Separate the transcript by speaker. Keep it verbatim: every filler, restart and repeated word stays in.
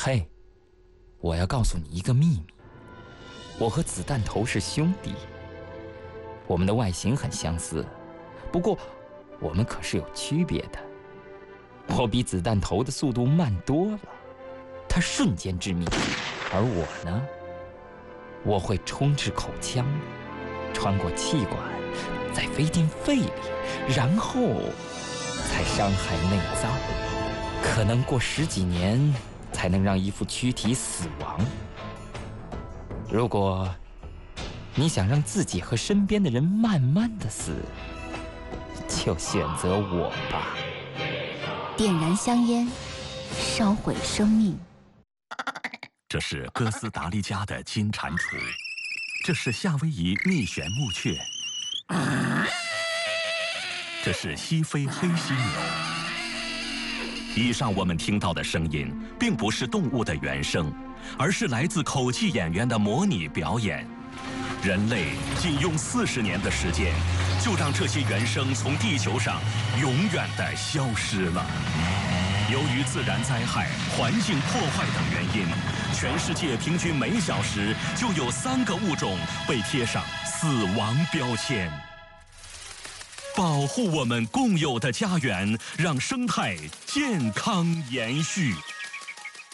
Speaker 1: 嘿，我要告诉你一个秘密，我和子弹头是兄弟，我们的外形很相似，不过我们可是有区别的。我比子弹头的速度慢多了，他瞬间致命，而我呢，我会冲至口腔，穿过气管，再飞进肺里，然后才伤害内脏，可能过十几年才能让一副躯体死亡。如果你想让自己和身边的人慢慢的死，就选择我吧。
Speaker 2: 点燃香烟，烧毁生命。
Speaker 3: 这是哥斯达黎加的金蟾蜍，这是夏威夷蜜旋木雀，这是西非黑犀牛。以上我们听到的声音，并不是动物的原声，而是来自口技演员的模拟表演。人类仅用四十年的时间，就让这些原声从地球上永远地消失了。由于自然灾害、环境破坏等原因，全世界平均每小时就有三个物种被贴上死亡标签。保护我们共有的家园，让生态健康延续。